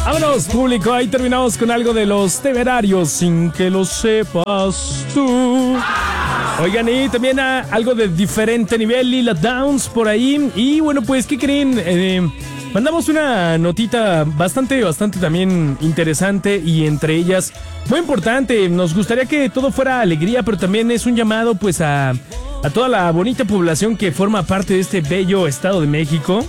Vámonos, público, ahí terminamos con algo de Los Temerarios, sin que lo sepas tú. Oigan, y también algo de diferente nivel, Lila Downs por ahí. Y bueno, pues, ¿qué creen? Mandamos una notita bastante también interesante, y entre ellas, muy importante. Nos gustaría que todo fuera alegría, pero también es un llamado pues a toda la bonita población que forma parte de este bello Estado de México.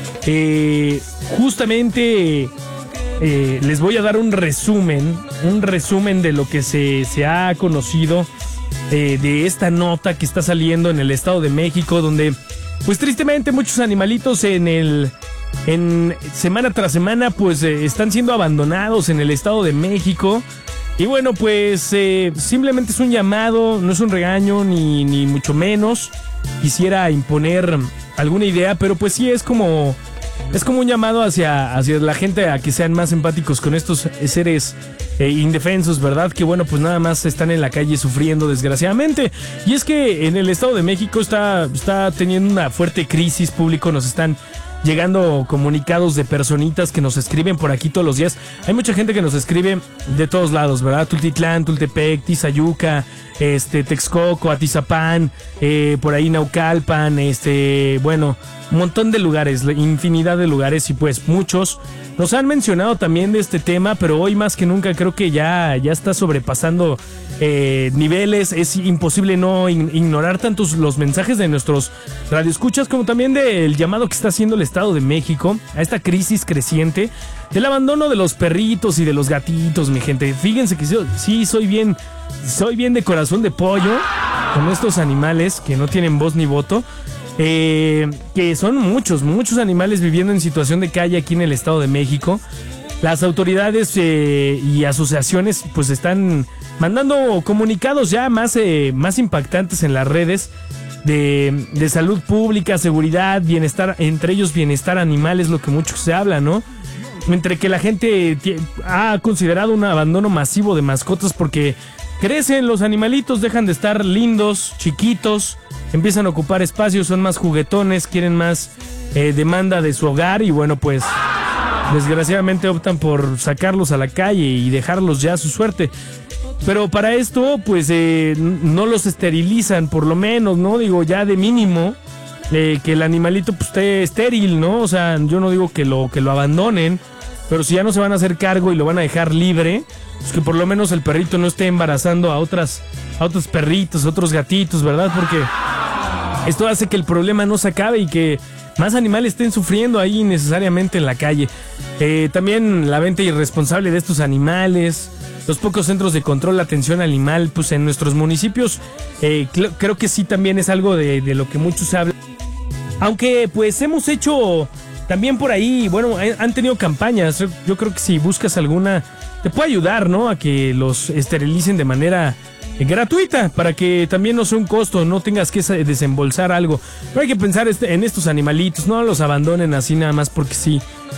Justamente les voy a dar un resumen de lo que se ha conocido de esta nota que está saliendo en el Estado de México, donde pues tristemente muchos animalitos en semana tras semana pues están siendo abandonados en el Estado de México. Y bueno, pues simplemente es un llamado, no es un regaño ni mucho menos quisiera imponer alguna idea, pero pues sí es como un llamado hacia la gente a que sean más empáticos con estos seres indefensos, ¿verdad? Que bueno, pues nada más están en la calle sufriendo desgraciadamente. Y es que en el Estado de México está teniendo una fuerte crisis, público. Nos están llegando comunicados de personitas que nos escriben por aquí todos los días. Hay mucha gente que nos escribe de todos lados, ¿verdad? Tultitlán, Tultepec, Tizayuca, Texcoco, Atizapán, por ahí Naucalpan, bueno, un montón de lugares, infinidad de lugares, y pues muchos nos han mencionado también de este tema, pero hoy más que nunca creo que ya está sobrepasando niveles. Es imposible no ignorar tantos los mensajes de nuestros radioescuchas como también del llamado que está haciendo el Estado de México a esta crisis creciente del abandono de los perritos y de los gatitos, mi gente. Fíjense que sí, soy bien de corazón de pollo con estos animales que no tienen voz ni voto. Que son muchos animales viviendo en situación de calle aquí en el Estado de México. Las autoridades y asociaciones pues están mandando comunicados ya más impactantes en las redes de salud pública, seguridad, bienestar, entre ellos bienestar animal es lo que mucho se habla, ¿no? Entre que la gente ha considerado un abandono masivo de mascotas porque crecen los animalitos, dejan de estar lindos, chiquitos, empiezan a ocupar espacios, son más juguetones, quieren más demanda de su hogar y bueno, pues desgraciadamente optan por sacarlos a la calle y dejarlos ya a su suerte. Pero para esto, pues no los esterilizan, por lo menos, ¿no? Digo, ya de mínimo, que el animalito pues, esté estéril, ¿no? O sea, yo no digo que lo abandonen, pero si ya no se van a hacer cargo y lo van a dejar libre, pues que por lo menos el perrito no esté embarazando a otros perritos, otros gatitos, ¿verdad? Porque esto hace que el problema no se acabe y que más animales estén sufriendo ahí innecesariamente en la calle. También la venta irresponsable de estos animales, los pocos centros de control, atención animal, pues en nuestros municipios, creo que sí también es algo de lo que muchos hablan. Aunque pues hemos hecho también por ahí, bueno, han tenido campañas. Yo creo que si buscas alguna, te puede ayudar, ¿no? A que los esterilicen de manera gratuita, para que también no sea un costo, no tengas que desembolsar algo. Pero hay que pensar en estos animalitos, no los abandonen así nada más porque sí.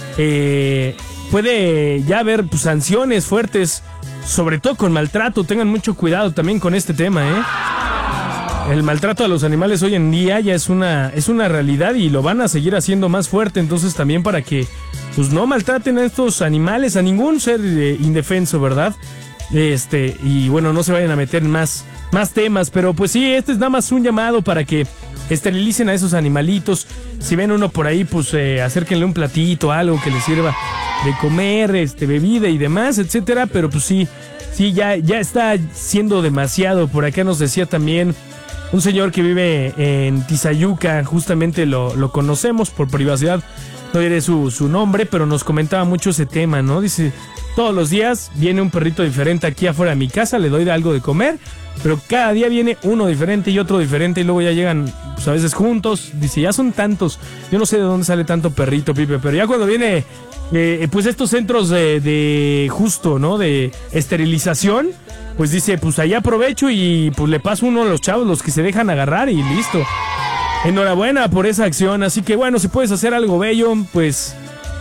Puede ya haber pues, sanciones fuertes, sobre todo con maltrato. Tengan mucho cuidado también con este tema, El maltrato a los animales hoy en día ya es una realidad y lo van a seguir haciendo más fuerte. Entonces también para que pues no maltraten a estos animales, a ningún ser indefenso, ¿verdad? Y bueno, no se vayan a meter en más temas, pero pues sí, este es nada más un llamado para que esterilicen a esos animalitos. Si ven uno por ahí, pues acérquenle un platito, algo que les sirva de comer, bebida y demás, etcétera. Pero pues sí, ya está siendo demasiado. Por acá nos decía también un señor que vive en Tizayuca, justamente lo conocemos por privacidad, no diré su nombre, pero nos comentaba mucho ese tema, ¿no? Dice, todos los días viene un perrito diferente aquí afuera de mi casa, le doy algo de comer, pero cada día viene uno diferente y otro diferente y luego ya llegan, pues a veces juntos. Dice, ya son tantos, yo no sé de dónde sale tanto perrito, Pipe, pero ya cuando viene, pues estos centros de justo, ¿no? De esterilización, pues dice, pues allá aprovecho y pues le paso uno a los chavos, los que se dejan agarrar y listo. Enhorabuena por esa acción, así que bueno, si puedes hacer algo bello, pues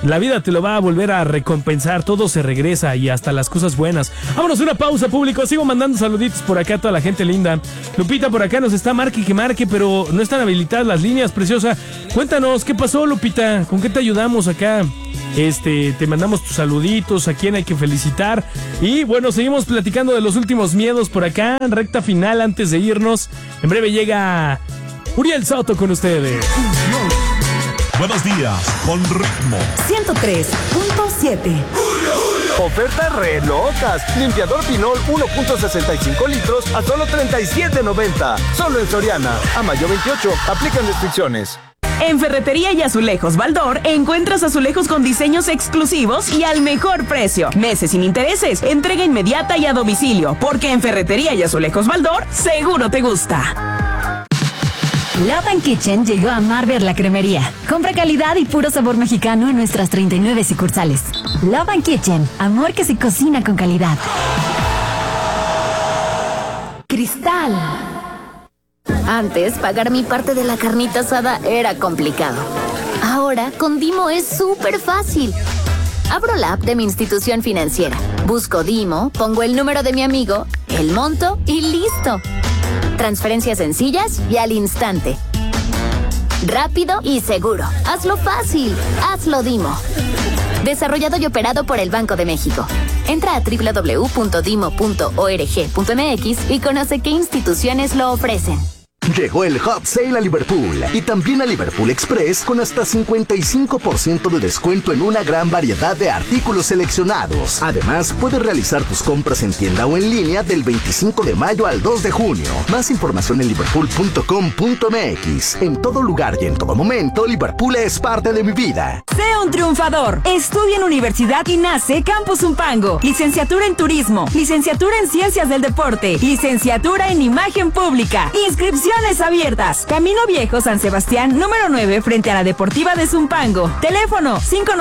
La vida te lo va a volver a recompensar, todo se regresa y hasta las cosas buenas. Vámonos a una pausa, público. Sigo mandando saluditos por acá a toda la gente linda. Lupita por acá nos está marque que marque, pero no están habilitadas las líneas, preciosa. Cuéntanos, ¿qué pasó, Lupita? ¿Con qué te ayudamos acá? Te mandamos tus saluditos, a quién hay que felicitar. Y bueno, seguimos platicando de los últimos miedos por acá, en recta final antes de irnos. En breve llega Uriel Soto con ustedes. Buenos días, con ritmo. 103.7. Ofertas re locas. Limpiador Pinol 1.65 litros a solo $37.90. Solo en Soriana. A mayo 28. Aplican restricciones. En Ferretería y Azulejos Baldor encuentras azulejos con diseños exclusivos y al mejor precio. Meses sin intereses, entrega inmediata y a domicilio, porque en Ferretería y Azulejos Baldor seguro te gusta. Love & Kitchen llegó a Marber la cremería. Compra calidad y puro sabor mexicano en nuestras 39 sucursales. Love & Kitchen, amor que se cocina con calidad. Cristal. Antes, pagar mi parte de la carnita asada era complicado. Ahora, con Dimo es súper fácil. Abro la app de mi institución financiera, busco Dimo, pongo el número de mi amigo, el monto y listo. Transferencias sencillas y al instante. Rápido y seguro. Hazlo fácil. Hazlo Dimo. Desarrollado y operado por el Banco de México. Entra a www.dimo.org.mx y conoce qué instituciones lo ofrecen. Llegó el Hot Sale a Liverpool y también a Liverpool Express con hasta 55% de descuento en una gran variedad de artículos seleccionados. Además, puedes realizar tus compras en tienda o en línea del 25 de mayo al 2 de junio. Más información en liverpool.com.mx. En todo lugar y en todo momento, Liverpool es parte de mi vida. Sé un triunfador. Estudia en Universidad INACE Campus Zumpango. Licenciatura en Turismo. Licenciatura en Ciencias del Deporte. Licenciatura en Imagen Pública. Inscripciones abiertas. Camino Viejo San Sebastián, número 9, frente a la Deportiva de Zumpango. Teléfono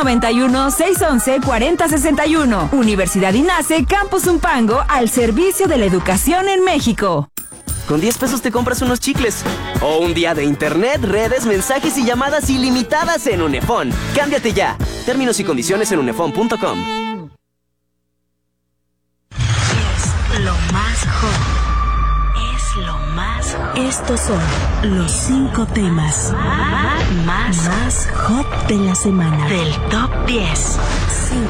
591-611-4061. Universidad INACE Campus Zumpango, al servicio de la educación en México. Con 10 pesos te compras unos chicles. O un día de internet, redes, mensajes y llamadas ilimitadas en Unefón. Cámbiate ya. Términos y condiciones en unefón.com. Es lo más hot. Es lo más hot. Estos son los 5 temas más hot de la semana. Del Top 10.